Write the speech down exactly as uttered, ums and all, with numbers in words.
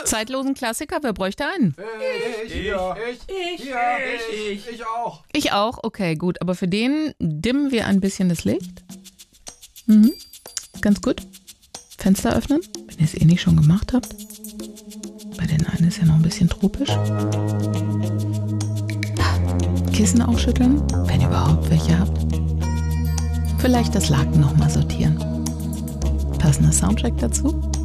Zeitlosen Klassiker, wer bräuchte einen? Ich, ich, ich, ich, ja, ich, ich, ich auch. Ich auch, okay, gut. Aber für den dimmen wir ein bisschen das Licht. Mhm. Ganz gut. Fenster öffnen, wenn ihr es eh nicht schon gemacht habt. Bei den einen ist ja noch ein bisschen tropisch. Kissen aufschütteln, wenn ihr überhaupt welche habt. Vielleicht das Laken nochmal sortieren. Passender Soundtrack dazu?